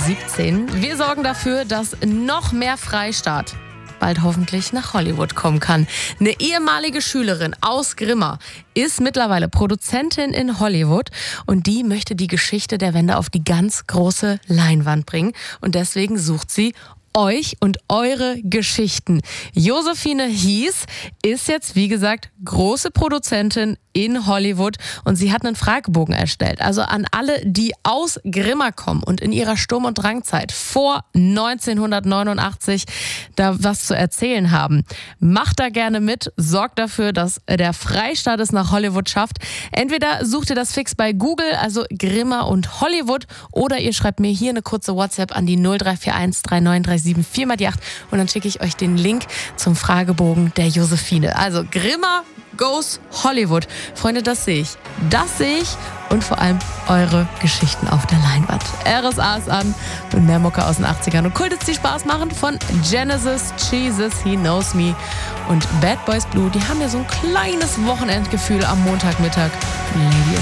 17. Wir sorgen dafür, dass noch mehr Freistaat bald hoffentlich nach Hollywood kommen kann. Eine ehemalige Schülerin aus Grimma ist mittlerweile Produzentin in Hollywood und die möchte die Geschichte der Wende auf die ganz große Leinwand bringen und deswegen sucht sie euch und eure Geschichten. Josephine Hies ist jetzt, wie gesagt, große Produzentin in Hollywood und sie hat einen Fragebogen erstellt. Also an alle, die aus Grimma kommen und in ihrer Sturm- und Drangzeit vor 1989 da was zu erzählen haben. Macht da gerne mit, sorgt dafür, dass der Freistaat es nach Hollywood schafft. Entweder sucht ihr das fix bei Google, also Grimma und Hollywood, oder ihr schreibt mir hier eine kurze WhatsApp an die 0341 3937 4x8 und dann schicke ich euch den Link zum Fragebogen der Josephine. Also Grimma goes Hollywood. Freunde, das sehe ich. Das sehe ich und vor allem eure Geschichten auf der Leinwand. RSA ist an und mehr Mucke aus den 80ern. Und Kultits, die Spaß machen von Genesis, Jesus, He Knows Me und Bad Boys Blue. Die haben ja so ein kleines Wochenendgefühl am Montagmittag. Lady